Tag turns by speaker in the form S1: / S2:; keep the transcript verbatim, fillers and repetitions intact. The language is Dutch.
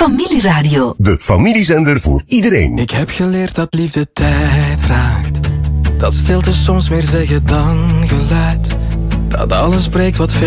S1: Familieradio.
S2: De familiezender voor iedereen.
S3: Ik heb geleerd dat liefde tijd vraagt. Dat stilte soms meer zeggen dan geluid. Dat alles spreekt wat